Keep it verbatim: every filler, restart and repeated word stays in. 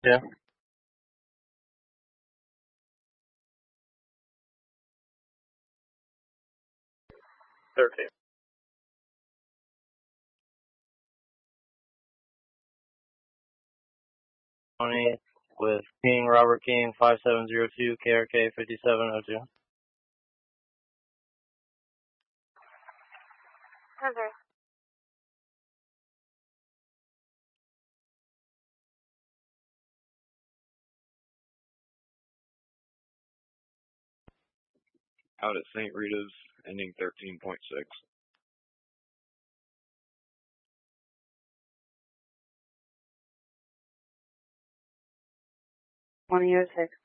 Yeah. thirteen. twenty with King, Robert King, five seven zero two, K R K fifty-seven oh two. Okay. Out at Saint Rita's, ending thirteen point six. twenty oh six.